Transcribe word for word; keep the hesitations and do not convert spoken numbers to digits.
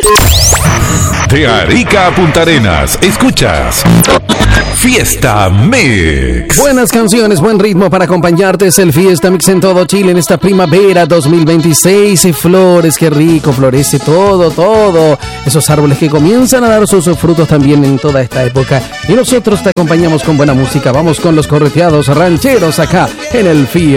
De Arica a Punta Arenas, escuchas Fiesta Mix. Buenas canciones, buen ritmo para acompañarte. Es el Fiesta Mix en todo Chile en esta primavera dos mil veintiséis. Y flores, qué rico, florece todo, todo. Esos árboles que comienzan a dar sus frutos también en toda esta época. Y nosotros te acompañamos con buena música. Vamos con los correteados rancheros acá en el Fiesta.